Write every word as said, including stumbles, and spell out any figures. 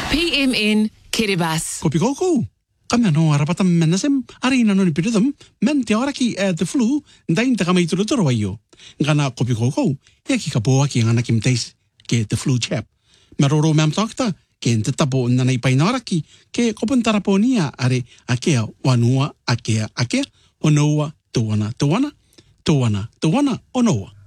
P M N Kiribati. Kopi koko. Kami ano arapata menasem arina no ni piridam men te ora ki the flu ndain te kama ituro toro wayo. Ngana kopi koko e ki ka boa ki ngana kim tais ke the flu chap. Meroro mam takta ke te tapo nana i painara ki ke kopun taraponia are akea wanua akea akea onoa tuana tuana tuana tuana onoa.